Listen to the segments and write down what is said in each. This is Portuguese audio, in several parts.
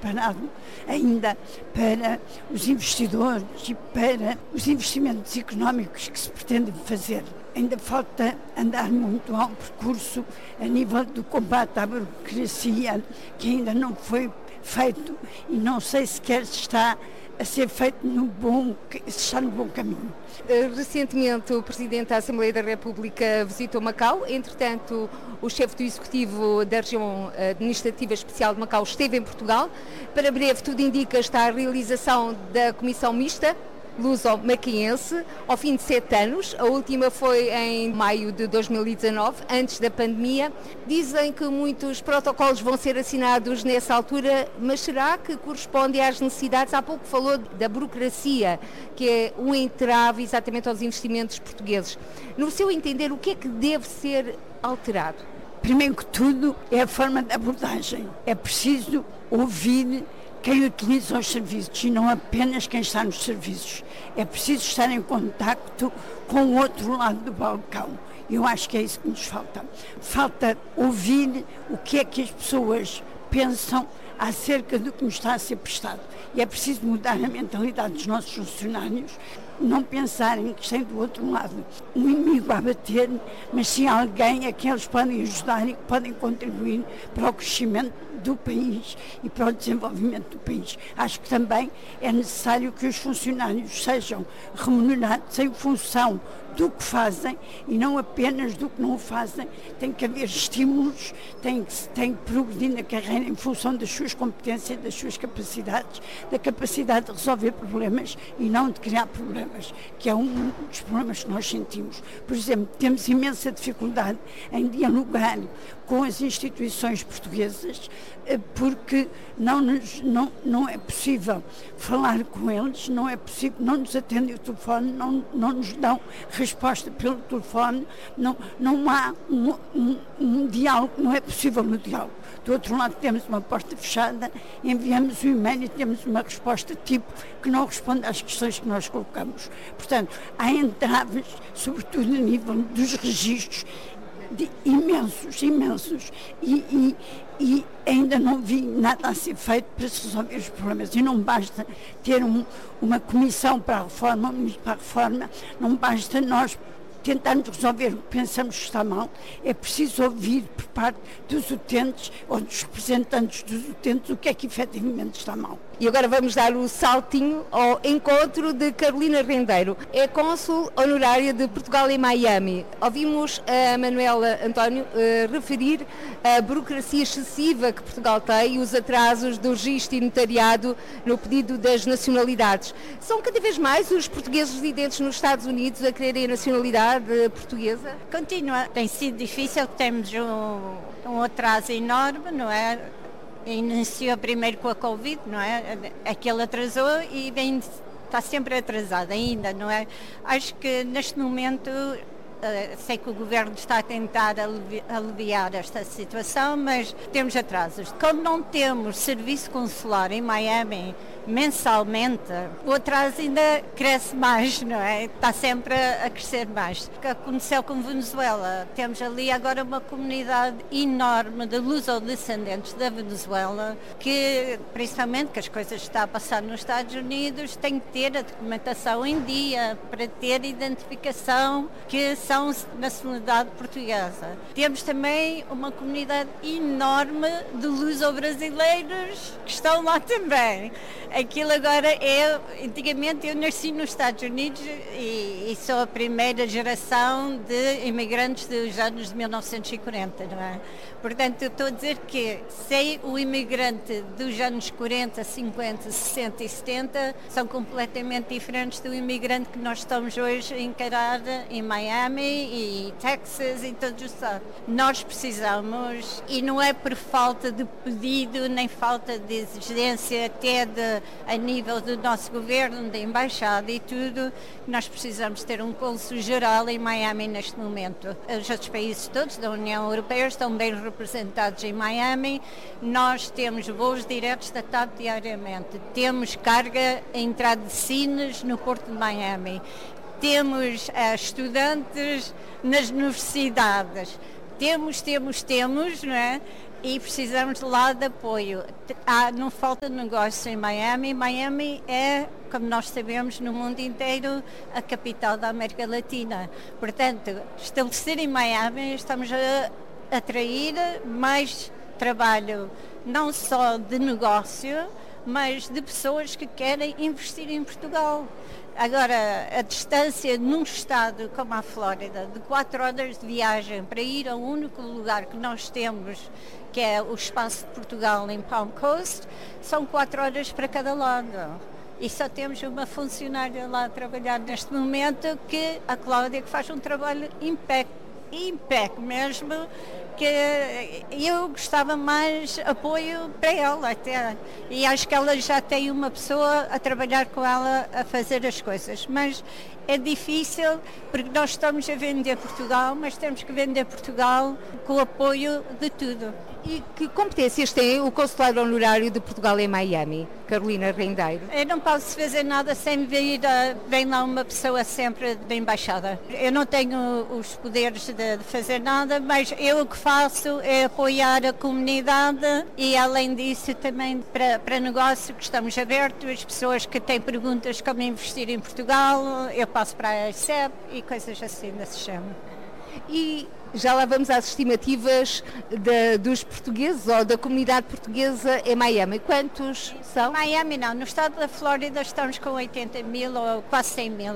preparado ainda para os investidores e para os investimentos económicos que se pretendem fazer. Ainda falta andar muito ao percurso a nível do combate à burocracia, que ainda não foi feito e não sei sequer se está a ser feito se está no bom caminho. Recentemente o Presidente da Assembleia da República visitou Macau, entretanto o chefe do Executivo da Região Administrativa Especial de Macau esteve em Portugal. Para breve, tudo indica, está a realização da Comissão Mista luso-macaense, ao fim de 7 anos, a última foi em maio de 2019, antes da pandemia. Dizem que muitos protocolos vão ser assinados nessa altura, mas será que corresponde às necessidades? Há pouco falou da burocracia, que é um entrave exatamente aos investimentos portugueses. No seu entender, o que é que deve ser alterado? Primeiro que tudo, é a forma de abordagem. É preciso ouvir quem utiliza os serviços e não apenas quem está nos serviços. É preciso estar em contacto com o outro lado do balcão. Eu acho que é isso que nos falta. Falta ouvir o que é que as pessoas pensam acerca do que nos está a ser prestado. E é preciso mudar a mentalidade dos nossos funcionários, não pensarem que estão do outro lado um inimigo a bater, mas sim alguém a quem eles podem ajudar e que podem contribuir para o crescimento do país e para o desenvolvimento do país. Acho que também é necessário que os funcionários sejam remunerados em função do que fazem e não apenas do que não fazem. Tem que haver estímulos, tem que progredir na carreira em função das suas competências, das suas capacidades, da capacidade de resolver problemas e não de criar problemas, que é um dos problemas que nós sentimos. Por exemplo, temos imensa dificuldade em dialogar com as instituições portuguesas porque não é possível falar com eles, não é possível, não nos atendem o telefone, não nos dão resposta pelo telefone, não há um diálogo, não é possível no diálogo. Do outro lado temos uma porta fechada, enviamos o e-mail e temos uma resposta tipo que não responde às questões que nós colocamos. Portanto, há entraves, sobretudo a nível dos registros, imensos e ainda não vi nada a ser feito para se resolver os problemas. E não basta ter uma comissão para a reforma, não basta nós tentarmos resolver o que pensamos que está mal. É preciso ouvir por parte dos utentes ou dos representantes dos utentes o que é que efetivamente está mal. E agora vamos dar o saltinho ao encontro de Carolina Rendeiro. É cônsul honorária de Portugal em Miami. Ouvimos a Manuela António referir a burocracia excessiva que Portugal tem e os atrasos do registro e notariado no pedido das nacionalidades. São cada vez mais os portugueses residentes nos Estados Unidos a quererem a nacionalidade portuguesa? Continua. Tem sido difícil, temos um atraso enorme, não é? Iniciou primeiro com a Covid, não é? Aquilo atrasou e está sempre atrasado ainda, não é? Acho que neste momento, sei que o Governo está a tentar aliviar esta situação, mas temos atrasos. Como não temos serviço consular em Miami mensalmente, o atraso ainda cresce mais, não é? Está sempre a crescer mais. O que aconteceu com Venezuela? Temos ali agora uma comunidade enorme de luso-descendentes da Venezuela que, principalmente que as coisas estão a passar nos Estados Unidos, têm que ter a documentação em dia para ter identificação que são nacionalidade portuguesa. Temos também uma comunidade enorme de luso-brasileiros que estão lá também. Aquilo agora antigamente eu nasci nos Estados Unidos e sou a primeira geração de imigrantes dos anos de 1940, não é? Portanto, eu estou a dizer que sei o imigrante dos anos 40, 50, 60 e 70 são completamente diferentes do imigrante que nós estamos hoje a encarar em Miami e Texas e todos os estados. Nós precisamos, e não é por falta de pedido nem falta de exigência até a nível do nosso governo, da embaixada e tudo, nós precisamos ter um cônsul geral em Miami neste momento. Os outros países todos da União Europeia estão bem representados em Miami. Nós temos voos diretos da TAP diariamente. Temos carga a entrada de Sines no Porto de Miami. Temos estudantes nas universidades. Temos, não é? e precisamos lá de apoio. Não falta negócio em Miami. Miami é, como nós sabemos, no mundo inteiro, a capital da América Latina. Portanto, estabelecer em Miami, estamos a atrair mais trabalho, não só de negócio, mas de pessoas que querem investir em Portugal. Agora, a distância num estado como a Flórida, de 4 horas de viagem para ir ao único lugar que nós temos, que é o Espaço de Portugal em Palm Coast, são 4 horas para cada lado. E só temos uma funcionária lá a trabalhar neste momento, que a Cláudia, que faz um trabalho impec mesmo, que eu gostava mais apoio para ela até. E acho que ela já tem uma pessoa a trabalhar com ela a fazer as coisas. Mas é difícil porque nós estamos a vender Portugal, mas temos que vender Portugal com o apoio de tudo. E que competências tem o Consulado Honorário de Portugal em Miami, Carolina Rendeiro? Eu não posso fazer nada sem vir, vem lá uma pessoa sempre da Embaixada. Eu não tenho os poderes de fazer nada, mas eu o que faço é apoiar a comunidade e, além disso, também para negócio que estamos abertos, as pessoas que têm perguntas como investir em Portugal, eu passo para a ICEP e coisas assim desse género. E já lá vamos às estimativas dos portugueses ou da comunidade portuguesa em Miami. Quantos são? Miami não, no estado da Flórida estamos com 80 mil ou quase 100 mil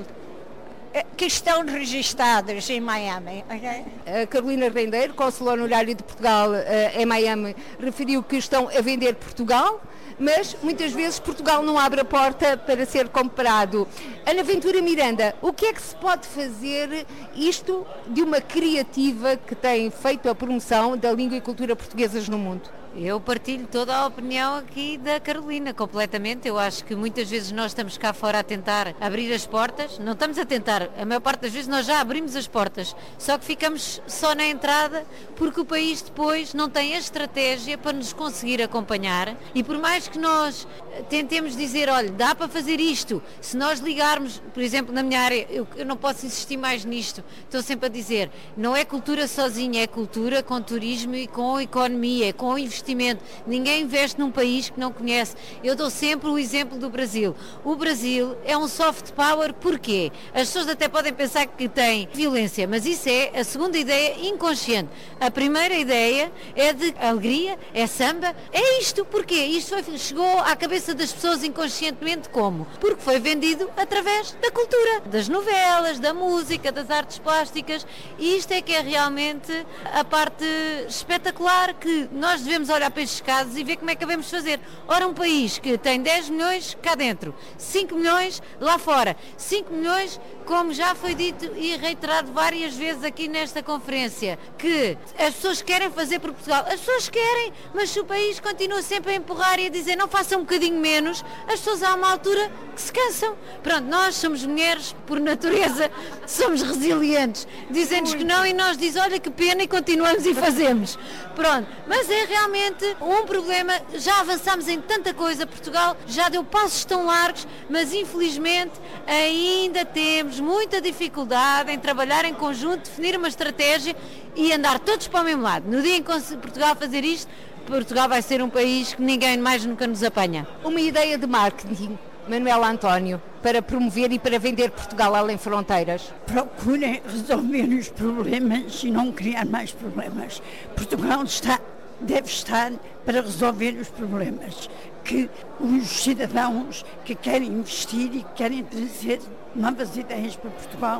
que estão registados em Miami. Okay? A Carolina Rendeiro, Cônsul Honorário de Portugal em Miami, referiu que estão a vender Portugal, mas muitas vezes Portugal não abre a porta para ser comprado. Ana Ventura Miranda, o que é que se pode fazer isto de uma criativa que tem feito a promoção da língua e cultura portuguesas no mundo? Eu partilho toda a opinião aqui da Carolina, completamente. Eu acho que muitas vezes nós estamos cá fora a tentar abrir as portas. Não estamos a tentar, a maior parte das vezes nós já abrimos as portas, só que ficamos só na entrada porque o país depois não tem a estratégia para nos conseguir acompanhar. E por mais que nós tentemos dizer, olha, dá para fazer isto, se nós ligarmos, por exemplo, na minha área, eu não posso insistir mais nisto, estou sempre a dizer, não é cultura sozinha, é cultura com turismo e com economia, com investimento. Ninguém investe num país que não conhece. Eu dou sempre o exemplo do Brasil. O Brasil é um soft power, porquê? As pessoas até podem pensar que tem violência, mas isso é a segunda ideia inconsciente. A primeira ideia é de alegria, é samba, é isto, porquê? Isto chegou à cabeça das pessoas inconscientemente como? Porque foi vendido através da cultura, das novelas, da música, das artes plásticas, e isto é que é realmente a parte espetacular que nós devemos olhar para estes casos e ver como é que devemos fazer. Ora, um país que tem 10 milhões cá dentro, 5 milhões lá fora, 5 milhões, como já foi dito e reiterado várias vezes aqui nesta conferência, que as pessoas querem fazer por Portugal. As pessoas querem, mas se o país continua sempre a empurrar e a dizer não façam um bocadinho menos, as pessoas há uma altura que se cansam. Pronto, nós somos mulheres, por natureza, somos resilientes. Dizem-nos que não e nós dizemos, olha que pena, e continuamos e fazemos. Pronto, mas é realmente um problema. Já avançámos em tanta coisa, Portugal já deu passos tão largos, mas infelizmente ainda temos muita dificuldade em trabalhar em conjunto, definir uma estratégia e andar todos para o mesmo lado. No dia em que Portugal fazer isto, Portugal vai ser um país que ninguém mais nunca nos apanha. Uma ideia de marketing, Manuela António, para promover e para vender Portugal além fronteiras? Procurem resolver os problemas e não criar mais problemas. Portugal deve estar para resolver os problemas, que os cidadãos que querem investir e que querem trazer novas ideias para Portugal,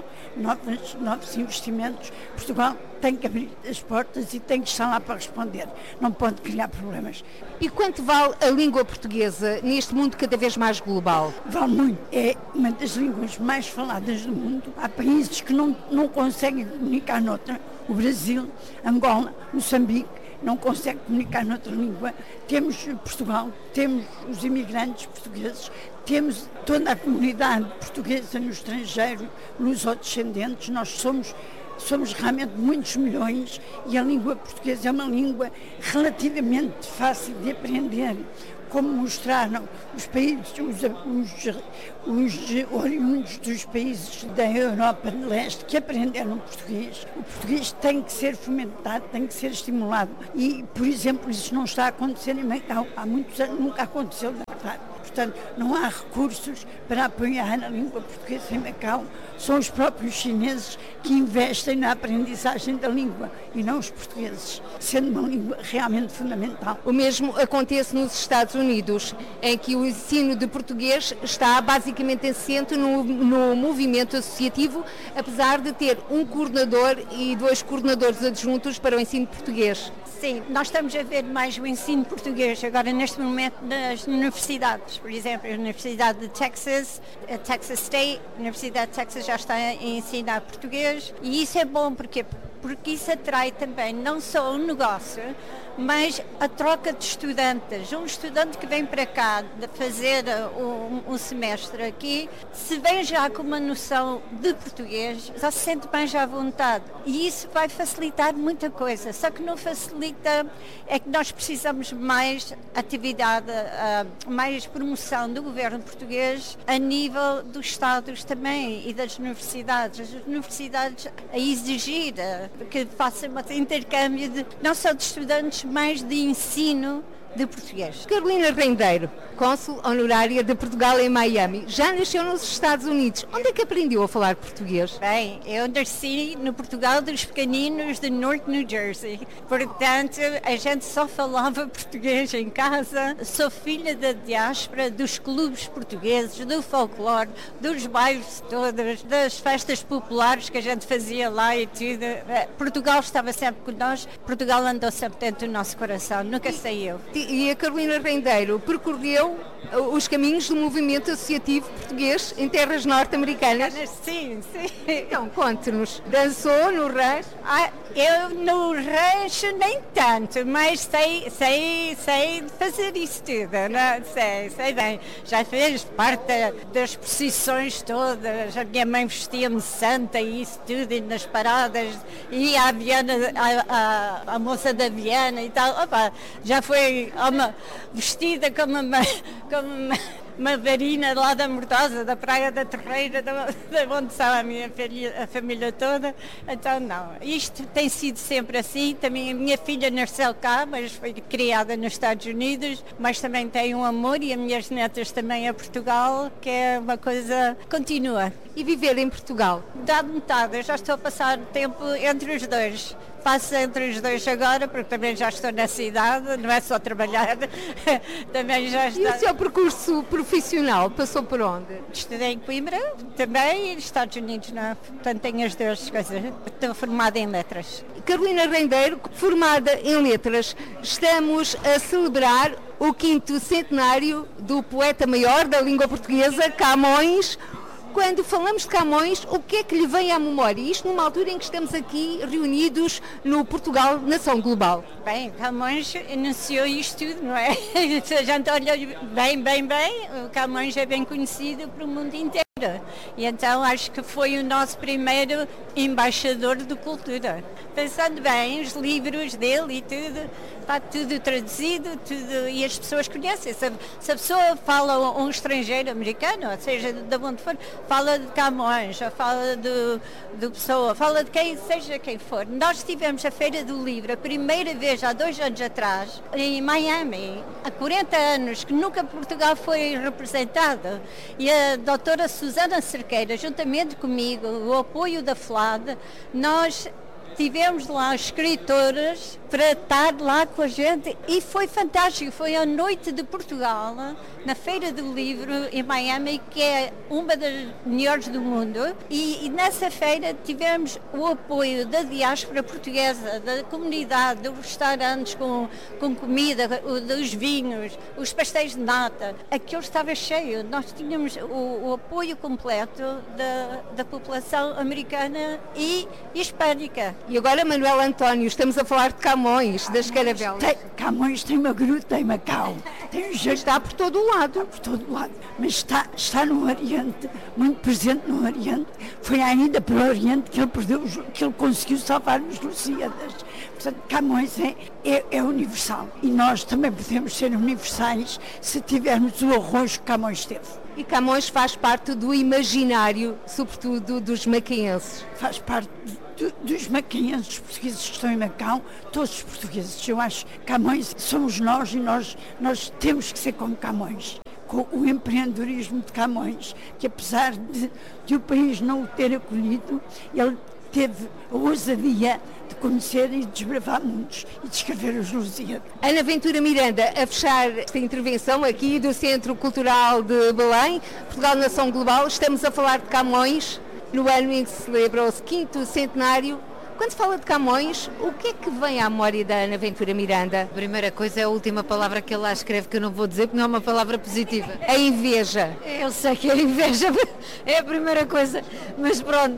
novos investimentos, Portugal tem que abrir as portas e tem que estar lá para responder, não pode criar problemas. E quanto vale a língua portuguesa neste mundo cada vez mais global? Vale muito, é uma das línguas mais faladas do mundo. Há países que não conseguem comunicar noutra, o Brasil, Angola, Moçambique, não consegue comunicar noutra língua. Temos Portugal, temos os imigrantes portugueses, temos toda a comunidade portuguesa no estrangeiro, lusodescendentes. Nós somos realmente muitos milhões e a língua portuguesa é uma língua relativamente fácil de aprender. como mostraram os países, os oriundos dos países da Europa de Leste que aprenderam português. O português tem que ser fomentado, tem que ser estimulado e, por exemplo, isso não está a acontecer em Macau. Há muitos anos nunca aconteceu na verdade. Portanto, não há recursos para apoiar a língua portuguesa em Macau. São os próprios chineses que investem na aprendizagem da língua e não os portugueses, sendo uma língua realmente fundamental. O mesmo acontece nos Estados Unidos, em que o ensino de português está basicamente assente no movimento associativo, apesar de ter um coordenador e 2 coordenadores adjuntos para o ensino português. Sim, nós estamos a ver mais o ensino português agora neste momento nas universidades. Por exemplo, a Universidade de Texas, a Texas State, a Universidade de Texas já está a ensinar português e isso é bom porque isso atrai também não só o negócio, mas a troca de estudantes. Um estudante que vem para cá de fazer um semestre aqui, se vem já com uma noção de português, já se sente mais à vontade. E isso vai facilitar muita coisa. Só que não facilita, é que nós precisamos mais atividade, mais promoção do governo português a nível dos Estados também e das universidades. As universidades a exigir que façam um intercâmbio não só de estudantes, mas de ensino de português. Carolina Rendeiro, cônsul honorária de Portugal em Miami, já nasceu nos Estados Unidos. Onde é que aprendeu a falar português? Bem, eu nasci no Portugal dos pequeninos de North New Jersey. Portanto, a gente só falava português em casa. Sou filha da diáspora, dos clubes portugueses, do folclore, dos bairros todos, das festas populares que a gente fazia lá e tudo. Portugal estava sempre com nós. Portugal andou sempre dentro do nosso coração. Nunca saiu. E a Carolina Rendeiro percorreu os caminhos do movimento associativo português em terras norte-americanas? Sim. Então, conte-nos. Dançou no rancho? Eu no rancho nem tanto, mas sei fazer isso tudo, não? Sei bem. Já fez parte das procissões todas, a minha mãe vestia-me santa e isso tudo, e nas paradas, ia à Viana, a moça da Viana e tal. Opa, já foi vestida como uma varina lá da Mortosa, da Praia da Terreira, de onde está a família toda. Então, não. Isto tem sido sempre assim. Também a minha filha nasceu cá, mas foi criada nos Estados Unidos, mas também tem um amor e as minhas netas também a Portugal, que é uma coisa continua. E viver em Portugal? Metade. Eu já estou a passar tempo entre os dois. Passo entre os dois agora, porque também já estou nessa idade, não é só trabalhar, também já está. E o seu percurso profissional passou por onde? Estudei em Coimbra, também, e nos Estados Unidos, não. Portanto tenho as duas coisas. Estou formada em letras. Carolina Rendeiro, formada em letras, estamos a celebrar o 5º centenário do poeta maior da língua portuguesa, Camões. Quando falamos de Camões, o que é que lhe vem à memória? Isto numa altura em que estamos aqui reunidos no Portugal Nação Global. Bem, Camões iniciou isto tudo, não é? Se a gente olha bem, o Camões é bem conhecido para o mundo inteiro. E então acho que foi o nosso primeiro embaixador de cultura. Pensando bem, os livros dele e tudo, está tudo traduzido, tudo, e as pessoas conhecem. Se a pessoa fala um estrangeiro americano, ou seja, de onde for, fala de Camões, ou fala de Pessoa, fala de quem seja quem for. Nós tivemos a Feira do Livro a primeira vez há 2 anos atrás, em Miami, há 40 anos, que nunca Portugal foi representado. E a doutora Susana Cerqueira, juntamente comigo, o apoio da FLAD, nós tivemos lá escritoras para estar lá com a gente e foi fantástico. Foi a Noite de Portugal, na Feira do Livro em Miami, que é uma das melhores do mundo, e nessa feira tivemos o apoio da diáspora portuguesa, da comunidade, dos restaurantes com comida, dos vinhos, os pastéis de nata. Aquilo estava cheio. Nós tínhamos o apoio completo da população americana e hispânica. E agora, Manuel António, estamos a falar de Camões, das Caravelas. Camões tem uma gruta em Macau Tem um jeito, Está por todo o lado. por todo lado, mas está no Oriente, muito presente no Oriente. Foi ainda para o Oriente que ele perdeu, que ele conseguiu salvar os Lusíadas. Portanto, Camões é universal. E nós também podemos ser universais se tivermos o arrojo que Camões teve. E Camões faz parte do imaginário, sobretudo dos macaenses. Faz parte dos macaenses, dos portugueses que estão em Macau, todos os portugueses. Eu acho que Camões somos nós e nós temos que ser como Camões. Com o empreendedorismo de Camões, que apesar de o país não o ter acolhido, ele teve a ousadia de conhecer e desbravar mundos e de escrever os Lusíadas. Ana Ventura Miranda, a fechar esta intervenção aqui do Centro Cultural de Belém, Portugal Nação Global, estamos a falar de Camões, no ano em que se celebra o 5º centenário. Quando se fala de Camões, o que é que vem à memória da Ana Ventura Miranda? A primeira coisa é a última palavra que ele lá escreve, que eu não vou dizer porque não é uma palavra positiva. A inveja. Eu sei que a inveja é a primeira coisa, mas pronto,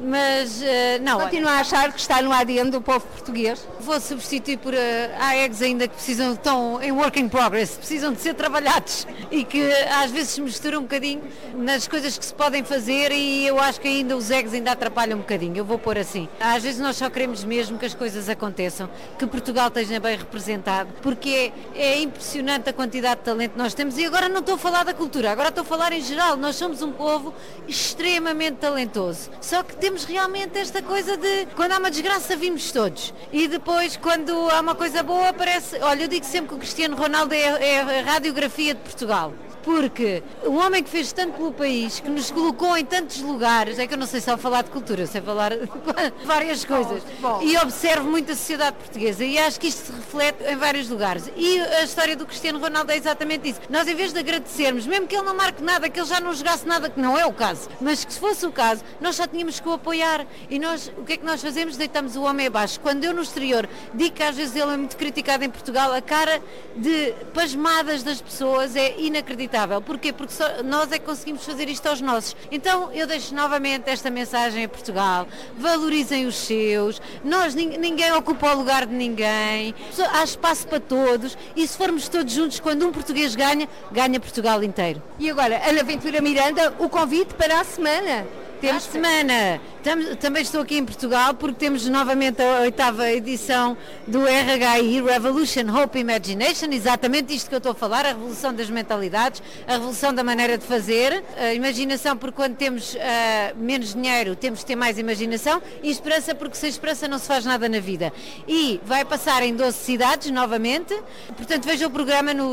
não. Continua a achar que está no ADN do povo português? Vou substituir por há eggs ainda que estão em work in progress, precisam de ser trabalhados e que às vezes se misturam um bocadinho nas coisas que se podem fazer e eu acho que ainda os eggs ainda atrapalham um bocadinho, eu vou pôr assim. Às vezes nós só queremos mesmo que as coisas aconteçam, que Portugal esteja bem representado, porque é impressionante a quantidade de talento que nós temos e agora não estou a falar da cultura, agora estou a falar em geral, nós somos um povo extremamente talentoso, só que temos realmente esta coisa de, quando há uma desgraça vimos todos e depois quando há uma coisa boa parece, olha, eu digo sempre que o Cristiano Ronaldo é a radiografia de Portugal. Porque o homem que fez tanto pelo país, que nos colocou em tantos lugares, é que eu não sei só falar de cultura, sei falar de várias coisas, e observo muito a sociedade portuguesa e acho que isto se reflete em vários lugares. E a história do Cristiano Ronaldo é exatamente isso. Nós, em vez de agradecermos, mesmo que ele não marque nada, que ele já não jogasse nada, que não é o caso, mas que se fosse o caso, nós só tínhamos que o apoiar. E nós, o que é que nós fazemos? Deitamos o homem abaixo. Quando eu no exterior digo que às vezes ele é muito criticado em Portugal, a cara de pasmadas das pessoas é inacreditável. Porquê? Porque só nós é que conseguimos fazer isto aos nossos. Então eu deixo novamente esta mensagem a Portugal. Valorizem os seus. Ninguém ocupa o lugar de ninguém. Há espaço para todos. E se formos todos juntos, quando um português ganha, ganha Portugal inteiro. E agora, Ana Ventura Miranda, o convite para a semana. Temos semana. Também estou aqui em Portugal porque temos novamente a 8ª edição do RHI, Revolution, Hope, Imagination, exatamente isto que eu estou a falar, a revolução das mentalidades, a revolução da maneira de fazer, a imaginação, porque quando temos menos dinheiro temos que ter mais imaginação, e esperança, porque sem esperança não se faz nada na vida. E vai passar em 12 cidades novamente, portanto veja o programa no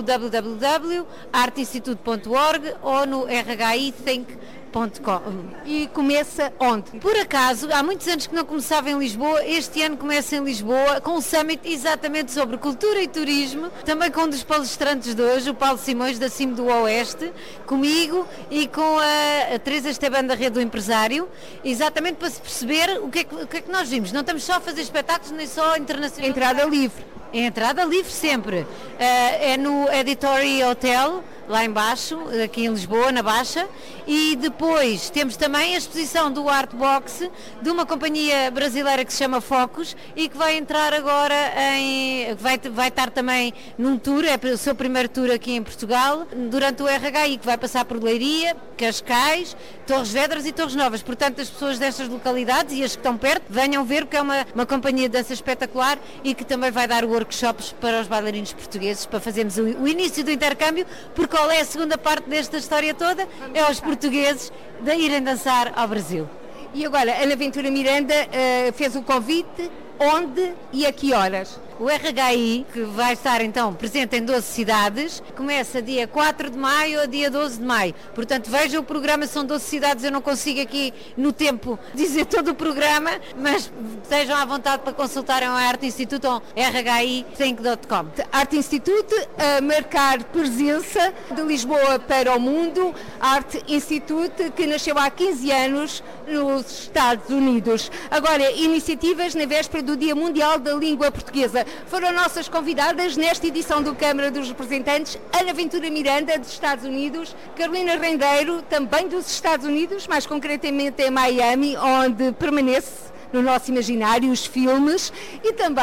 www.arteinstitute.org ou no rhithink.com. E começa onde? Por acaso, há muitos anos que não começava em Lisboa, este ano começa em Lisboa com um summit exatamente sobre cultura e turismo, também com um dos palestrantes de hoje, o Paulo Simões da CIM do Oeste, comigo e com a Teresa Esteban da Rede do Empresário, exatamente para se perceber o que é que nós vimos. Não estamos só a fazer espetáculos, nem só internacional. Entrada livre. É entrada livre sempre. É no Editori Hotel, lá embaixo, aqui em Lisboa, na Baixa, e depois temos também a exposição do Artbox, de uma companhia brasileira que se chama Focus e que vai entrar agora vai estar também num tour, é o seu primeiro tour aqui em Portugal, durante o RHI, que vai passar por Leiria, Cascais, Torres Vedras e Torres Novas. Portanto, as pessoas destas localidades e as que estão perto, venham ver, porque é uma companhia de dança espetacular e que também vai dar workshops para os bailarinos portugueses, para fazermos o início do intercâmbio, porque qual é a segunda parte desta história toda? É os portugueses de irem dançar ao Brasil. E agora, Ana Ventura Miranda fez o convite, onde e a que horas? O RHI, que vai estar então presente em 12 cidades, começa dia 4 de maio a dia 12 de maio. Portanto, vejam o programa, são 12 cidades, eu não consigo aqui no tempo dizer todo o programa, mas estejam à vontade para consultarem a Arte Institute ou rhithink.com. Arte Institute a marcar presença de Lisboa para o mundo, Arte Institute que nasceu há 15 anos nos Estados Unidos. Agora, iniciativas na véspera do Dia Mundial da Língua Portuguesa. Foram nossas convidadas nesta edição do Câmara dos Representantes, Ana Ventura Miranda, dos Estados Unidos, Carolina Rendeiro, também dos Estados Unidos, mais concretamente em Miami, onde permanece no nosso imaginário os filmes, e também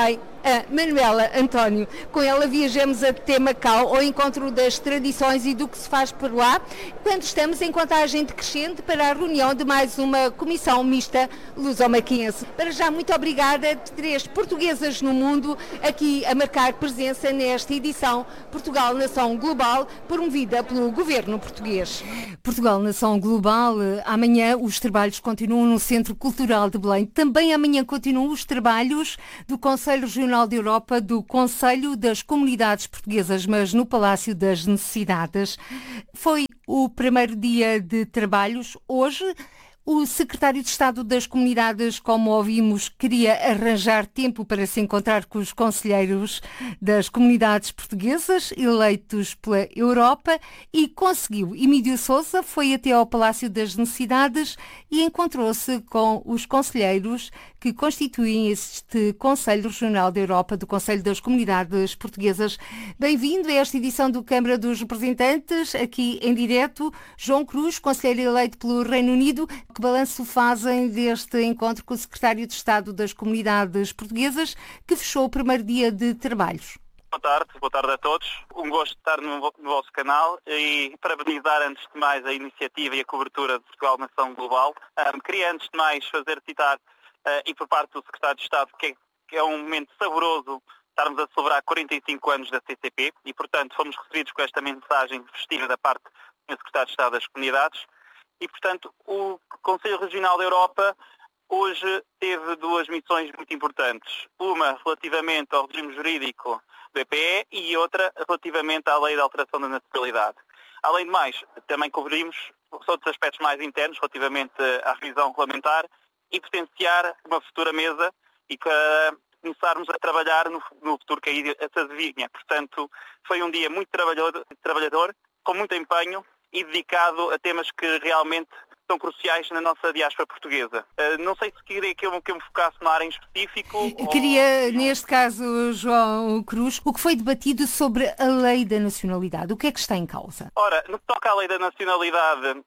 a Manuela António. Com ela viajamos até Macau, ao encontro das tradições e do que se faz por lá, quando estamos em contagem decrescente para a reunião de mais uma comissão mista luso-maquense. Para já, muito obrigada. 3 portuguesas no mundo aqui a marcar presença nesta edição Portugal Nação Global, promovida pelo governo português. Portugal Nação Global, amanhã os trabalhos continuam no Centro Cultural de Belém. Também amanhã continuam os trabalhos do Conselho Regional da Europa, do Conselho das Comunidades Portuguesas, mas no Palácio das Necessidades. Foi o primeiro dia de trabalhos. Hoje, o secretário de Estado das Comunidades, como ouvimos, queria arranjar tempo para se encontrar com os conselheiros das comunidades portuguesas eleitos pela Europa e conseguiu. Emílio Sousa foi até ao Palácio das Necessidades e encontrou-se com os conselheiros que constituem este Conselho Regional da Europa, do Conselho das Comunidades Portuguesas. Bem-vindo a esta edição do Câmara dos Representantes, aqui em direto. João Cruz, conselheiro eleito pelo Reino Unido. Que balanço fazem deste encontro com o secretário de Estado das Comunidades Portuguesas, que fechou o primeiro dia de trabalhos? Boa tarde a todos. Um gosto de estar no vosso canal e parabenizar antes de mais a iniciativa e a cobertura de Portugal Nação Global. Queria antes de mais citar e por parte do secretário de Estado que é um momento saboroso estarmos a celebrar 45 anos da CCP e, portanto, fomos recebidos com esta mensagem festiva da parte do secretário de Estado das Comunidades. E, portanto, o Conselho Regional da Europa hoje teve 2 missões muito importantes. Uma relativamente ao regime jurídico do EPE e outra relativamente à lei de alteração da nacionalidade. Além de mais, também cobrimos outros aspectos mais internos relativamente à revisão regulamentar e potenciar uma futura mesa e começarmos a trabalhar no futuro que aí se adivinha. Portanto, foi um dia muito trabalhador, com muito empenho e dedicado a temas que realmente são cruciais na nossa diáspora portuguesa. Não sei se queria que eu me focasse numa área em específico. Queria, neste caso, João Cruz, o que foi debatido sobre a lei da nacionalidade. O que é que está em causa? Ora, no que toca à lei da nacionalidade,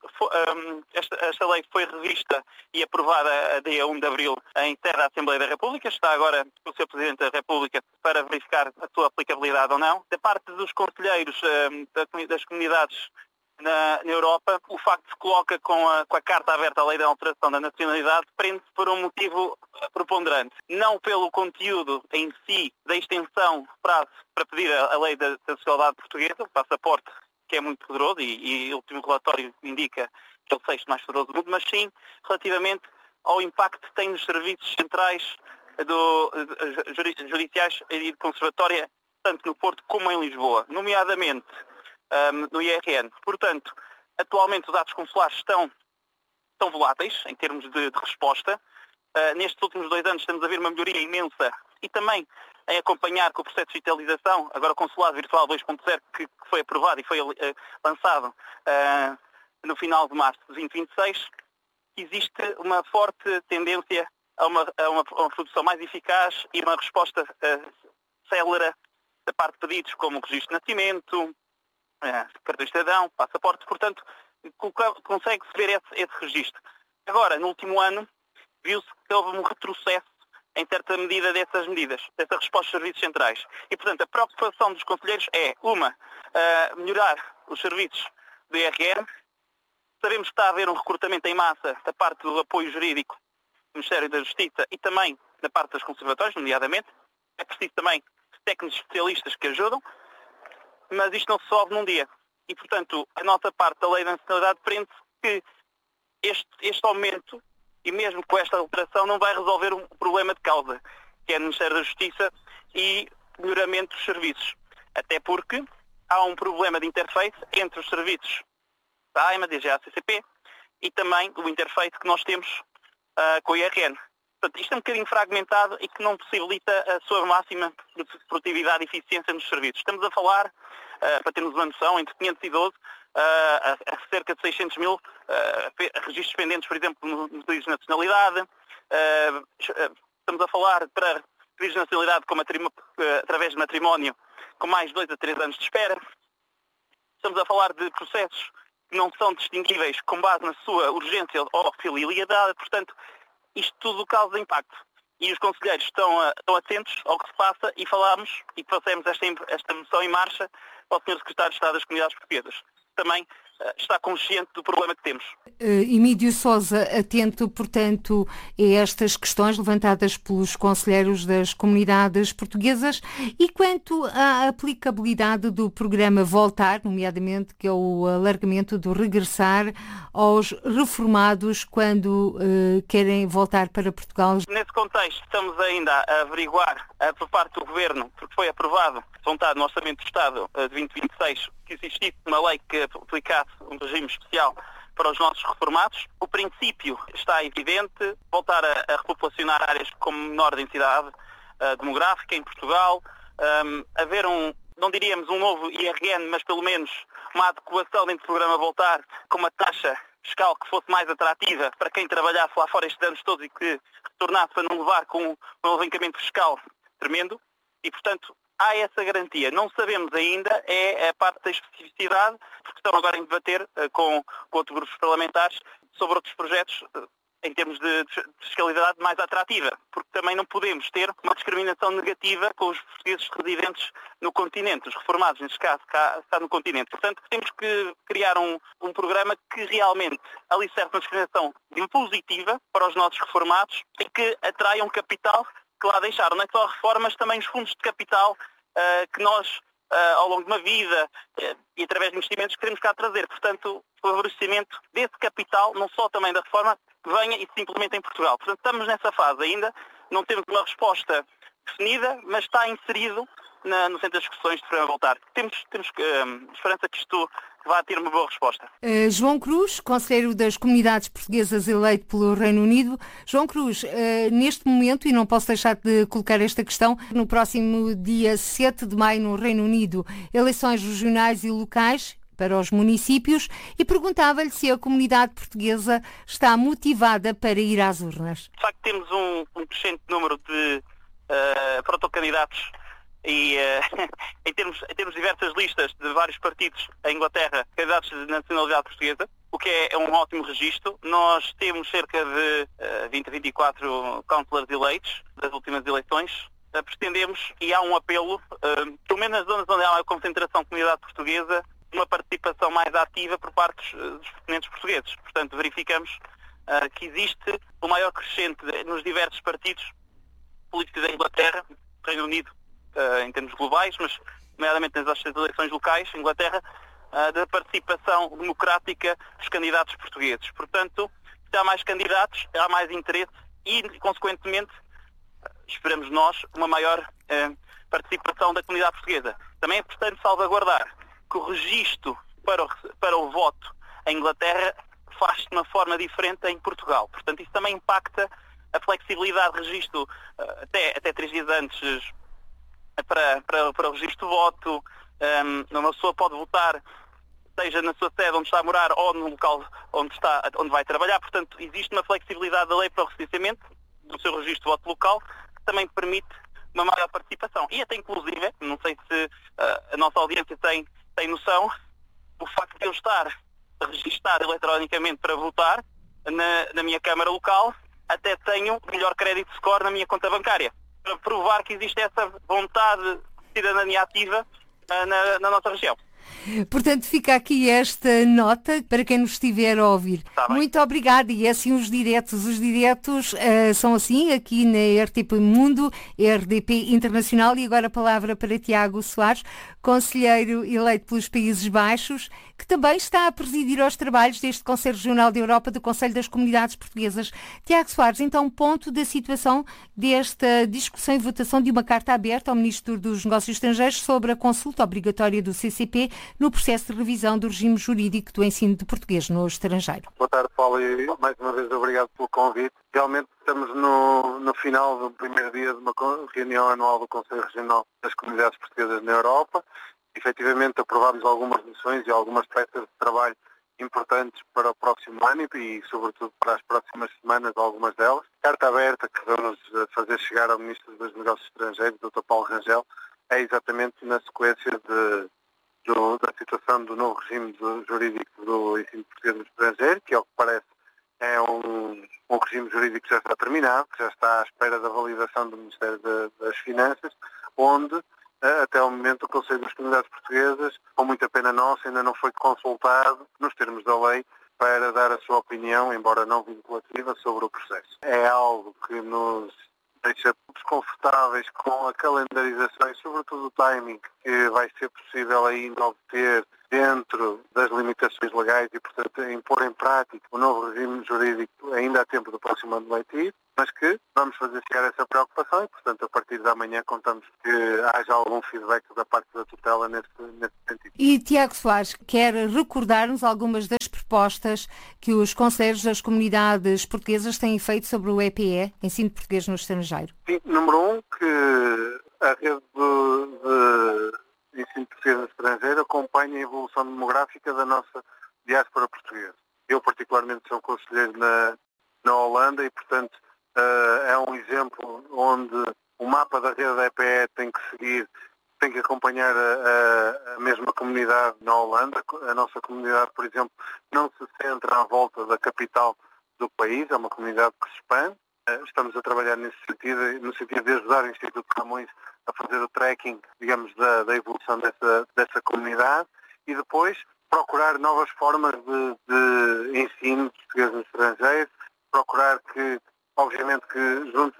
esta lei foi revista e aprovada a dia 1 de abril em sede da Assembleia da República. Está agora o Sr. Presidente da República para verificar a sua aplicabilidade ou não. Da parte dos conselheiros das comunidades na Europa, o facto de se coloca com a carta aberta à lei da alteração da nacionalidade prende-se por um motivo preponderante. Não pelo conteúdo em si da extensão de prazo para pedir a lei da nacionalidade portuguesa, o passaporte, que é muito poderoso e o último relatório indica que é o 6º mais poderoso do mundo, mas sim relativamente ao impacto que tem nos serviços centrais judiciais e de conservatória, tanto no Porto como em Lisboa, nomeadamente no IRN. Portanto, atualmente os atos consulares estão voláteis em termos de resposta. Nestes últimos 2 anos estamos a ver uma melhoria imensa e também em acompanhar com o processo de digitalização, agora o Consulado Virtual 2.0 que foi aprovado e foi lançado no final de março de 2026, existe uma forte tendência a uma produção mais eficaz e uma resposta célere da parte de pedidos como o registro de nascimento, cartão de cidadão, passaporte, portanto, consegue-se ver esse registro. Agora, no último ano, viu-se que houve um retrocesso em certa medida dessa resposta dos serviços centrais. E, portanto, a preocupação dos conselheiros é, melhorar os serviços do IRN. Sabemos que está a haver um recrutamento em massa da parte do apoio jurídico do Ministério da Justiça e também da parte das conservatórias, nomeadamente. É preciso também técnicos especialistas que ajudam. Mas isto não se resolve num dia. E, portanto, a nossa parte da lei da nacionalidade prende-se que este aumento, e mesmo com esta alteração, não vai resolver um problema de causa, que é no Ministério da Justiça e melhoramento dos serviços. Até porque há um problema de interface entre os serviços da AIMA, da DGA-CCP, e também o interface que nós temos com o IRN. Portanto, isto é um bocadinho fragmentado e que não possibilita a sua máxima produtividade e eficiência nos serviços. Estamos a falar, para termos uma noção, entre 512 a cerca de 600 mil registros pendentes, por exemplo, nos pedidos de nacionalidade. Estamos a falar para pedidos de nacionalidade através de matrimónio com mais 2 a 3 anos de espera. Estamos a falar de processos que não são distinguíveis com base na sua urgência ou filialidade. Portanto, isto tudo causa impacto. e os conselheiros estão atentos ao que se passa e falámos e passemos esta moção em marcha ao Sr. Secretário de Estado das Comunidades Portuguesas. Também está consciente do problema que temos. Emídio Sousa, atento, portanto, a estas questões levantadas pelos conselheiros das comunidades portuguesas. E quanto à aplicabilidade do programa Voltar, nomeadamente, que é o alargamento do regressar aos reformados quando querem voltar para Portugal? Nesse contexto, estamos ainda a averiguar por parte do Governo, porque foi aprovado, vontade no Orçamento do Estado de 2026, que existisse uma lei que aplicasse um regime especial para os nossos reformados. O princípio está evidente, voltar a repopulacionar áreas com menor densidade demográfica em Portugal, haver não diríamos um novo IRN, mas pelo menos uma adequação dentro do programa Voltar, com uma taxa fiscal que fosse mais atrativa para quem trabalhasse lá fora estes anos todos e que retornasse para não levar com um alavancamento fiscal tremendo. E, portanto, há essa garantia. Não sabemos ainda, é a parte da especificidade, porque estão agora em debater com outros grupos parlamentares sobre outros projetos em termos de fiscalidade mais atrativa, porque também não podemos ter uma discriminação negativa com os portugueses residentes no continente, os reformados, neste caso, cá no continente. Portanto, temos que criar um programa que realmente alicerte uma discriminação impositiva para os nossos reformados e que atraiam capital que lá deixaram. Não é só a reforma, mas também os fundos de capital que nós, ao longo de uma vida e através de investimentos, queremos cá trazer. Portanto, o favorecimento desse capital, não só também da reforma, que venha e se implemente em Portugal. Portanto, estamos nessa fase ainda, não temos uma resposta definida, mas está inserido no centro das discussões de programa Voltar. Temos esperança que isto vá ter uma boa resposta. João Cruz, conselheiro das comunidades portuguesas eleito pelo Reino Unido. João Cruz, neste momento, e não posso deixar de colocar esta questão, no próximo dia 7 de maio no Reino Unido, eleições regionais e locais para os municípios, e perguntava-lhe se a comunidade portuguesa está motivada para ir às urnas. De facto, temos um crescente número de protocandidatos e em termos de diversas listas de vários partidos em Inglaterra, candidatos de nacionalidade portuguesa, o que é um ótimo registro. Nós temos cerca de 20 a 24 councillors eleitos das últimas eleições. Pretendemos, e há um apelo, pelo menos nas zonas onde há uma concentração de comunidade portuguesa, uma participação mais ativa por parte dos proponentes portugueses. Portanto, verificamos que existe o maior crescente nos diversos partidos políticos da Inglaterra, Reino Unido, em termos globais, mas nomeadamente nas eleições locais, Inglaterra, da participação democrática dos candidatos portugueses. Portanto, se há mais candidatos, há mais interesse e, consequentemente, esperamos nós uma maior participação da comunidade portuguesa. Também é importante salvaguardar que o registro para o voto em Inglaterra faz-se de uma forma diferente em Portugal. Portanto, isso também impacta a flexibilidade de registro até 3 dias antes para o registro de voto. Uma pessoa pode votar, seja na sua sede onde está a morar ou no local onde vai trabalhar. Portanto, existe uma flexibilidade da lei para o recenseamento do seu registro de voto local, que também permite uma maior participação. E até inclusive, não sei se a nossa audiência tem noção, o facto de eu estar a registrar eletronicamente para votar na minha Câmara local, até tenho melhor crédito score na minha conta bancária, para provar que existe essa vontade de cidadania ativa na nossa região. Portanto, fica aqui esta nota para quem nos estiver a ouvir. Muito obrigada. E assim os diretos são assim aqui na RTP Mundo, RDP Internacional. E agora a palavra para Tiago Soares, conselheiro eleito pelos Países Baixos, que também está a presidir aos trabalhos deste Conselho Regional da Europa do Conselho das Comunidades Portuguesas. Tiago Soares, então, ponto da situação desta discussão e votação de uma carta aberta ao Ministro dos Negócios Estrangeiros sobre a consulta obrigatória do CCP no processo de revisão do regime jurídico do ensino de português no estrangeiro. Boa tarde, Paulo, e mais uma vez obrigado pelo convite. Realmente estamos no final do primeiro dia de uma reunião anual do Conselho Regional das Comunidades Portuguesas na Europa. Efetivamente aprovámos algumas moções e algumas peças de trabalho importantes para o próximo ano e sobretudo para as próximas semanas, algumas delas. Carta aberta que vamos fazer chegar ao Ministro dos Negócios Estrangeiros, Dr. Paulo Rangel, é exatamente na sequência da situação do novo regime jurídico do ensino português no estrangeiro, que, ao que parece, é um regime jurídico que já está terminado, que já está à espera da validação do Ministério das Finanças, onde até o momento o Conselho das Comunidades Portuguesas, com muita pena nossa, ainda não foi consultado nos termos da lei para dar a sua opinião, embora não vinculativa, sobre o processo. É algo que nos deixa desconfortáveis com a calendarização e sobretudo o timing que vai ser possível ainda obter dentro das limitações legais e, portanto, em pôr em prática o novo regime jurídico ainda a tempo do próximo ano letivo, mas que vamos fazer chegar essa preocupação e, portanto, a partir de amanhã contamos que haja algum feedback da parte da tutela nesse sentido. E Tiago Soares quer recordar-nos algumas das propostas que os conselhos das comunidades portuguesas têm feito sobre o EPE, Ensino de Português no Estrangeiro. Sim, número 1, que a rede de ensino português no estrangeiro acompanha a evolução demográfica da nossa diáspora portuguesa. Eu, particularmente, sou conselheiro na Holanda e, portanto, é um exemplo onde o mapa da rede da EPE tem que acompanhar a mesma comunidade na Holanda. A nossa comunidade, por exemplo, não se centra à volta da capital do país, é uma comunidade que se expande. Estamos a trabalhar nesse sentido, no sentido de ajudar o Instituto Camões a fazer o tracking, digamos, da evolução dessa comunidade e depois procurar novas formas de ensino de português no estrangeiro, procurar que, obviamente, que junto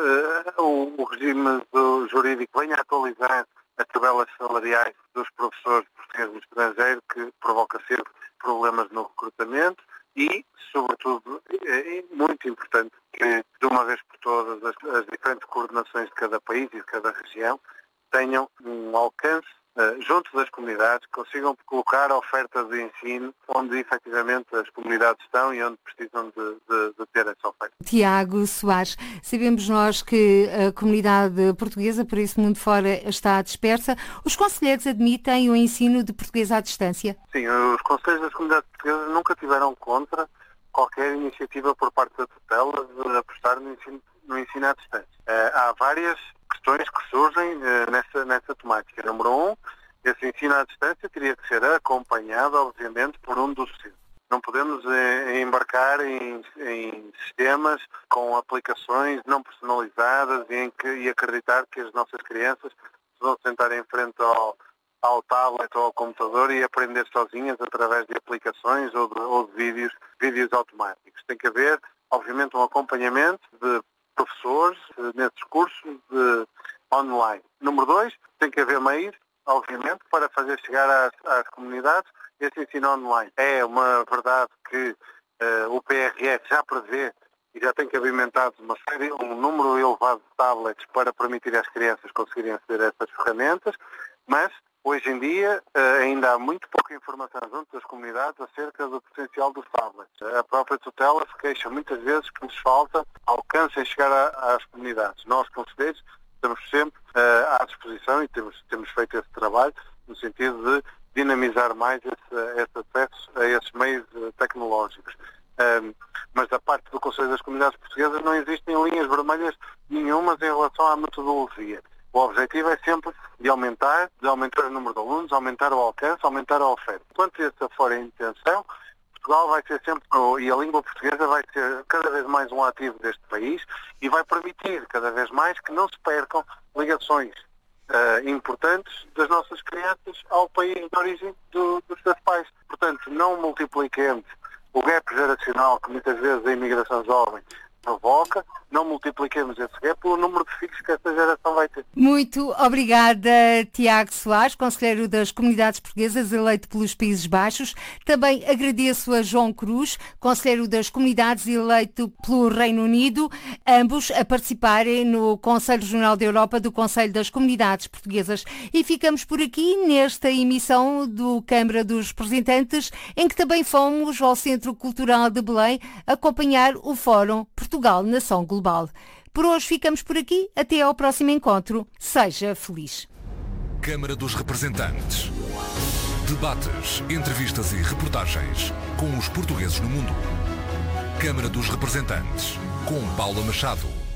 o regime jurídico venha a atualizar as tabelas salariais dos professores de português no estrangeiro, que provoca sempre problemas no recrutamento e, sobretudo, é muito importante que, de uma vez por todas, as diferentes coordenações de cada país e de cada região tenham um alcance junto das comunidades, consigam colocar a oferta de ensino onde efetivamente as comunidades estão e onde precisam de ter essa oferta. Tiago Soares, sabemos nós que a comunidade portuguesa por esse mundo fora está dispersa. Os conselheiros admitem o ensino de português à distância? Sim, os conselhos das comunidades portuguesas nunca tiveram contra qualquer iniciativa por parte da tutela de apostar no ensino à distância. Há várias questões que surgem nessa temática. Número 1, esse ensino à distância teria que ser acompanhado, obviamente, por um docente. Não podemos embarcar em sistemas com aplicações não personalizadas e acreditar que as nossas crianças se vão sentar em frente ao tablet ou ao computador e aprender sozinhas através de aplicações ou de vídeos automáticos. Tem que haver, obviamente, um acompanhamento de professores nesses cursos online. Número 2, tem que haver meios, obviamente, para fazer chegar às comunidades esse ensino online. É uma verdade que o PRS já prevê e já tem cabimentado um número elevado de tablets para permitir às crianças conseguirem aceder a essas ferramentas, mas hoje em dia ainda há muito pouca informação junto das comunidades acerca do potencial dos tablets. A própria tutela se queixa muitas vezes que nos falta alcance em chegar às comunidades. Nós, conselheiros, estamos sempre à disposição e temos feito esse trabalho no sentido de dinamizar mais esse acesso a esses meios tecnológicos. Mas da parte do Conselho das Comunidades Portuguesas não existem linhas vermelhas nenhumas em relação à metodologia. O objetivo é sempre de aumentar o número de alunos, aumentar o alcance, aumentar a oferta. Quanto essa for a intenção, Portugal vai ser sempre, e a língua portuguesa vai ser cada vez mais um ativo deste país e vai permitir cada vez mais que não se percam ligações importantes das nossas crianças ao país de origem dos seus pais. Portanto, não multipliquemos o gap geracional que muitas vezes a imigração jovem provoca, não multipliquemos esse gap pelo número de filhos que esta geração vai ter. Muito obrigada, Tiago Soares, conselheiro das comunidades portuguesas, eleito pelos Países Baixos. Também agradeço a João Cruz, conselheiro das comunidades, eleito pelo Reino Unido, ambos a participarem no Conselho Regional da Europa do Conselho das Comunidades Portuguesas. E ficamos por aqui nesta emissão do Câmara dos Representantes, em que também fomos ao Centro Cultural de Belém acompanhar o Fórum Portugal Nação Global. Por hoje ficamos por aqui. Até ao próximo encontro. Seja feliz. Câmara dos Representantes. Debates, entrevistas e reportagens com os portugueses no mundo. Câmara dos Representantes, com Paula Machado.